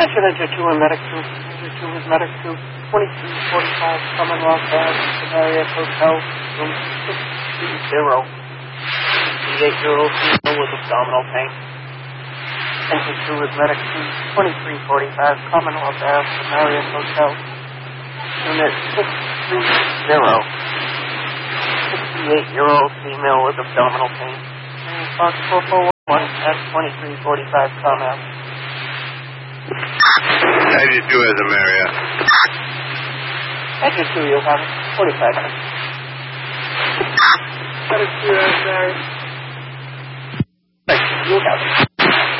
Enter 2 in Medic 2. Enter 2 is Medic 2. 2345 Commonwealth Ave, Marriott Hotel, room 630. 68-year-old female with abdominal pain. Enter 2 is Medic 2. 2345 Commonwealth Ave, Marriott Hotel, unit 630. 68-year-old female with abdominal pain. Fox 441 at 2345 Commonwealth. 92 is a Marriott. Enter 2, you'll have 45 minutes. Enter 2 is Marriott. You'll have it.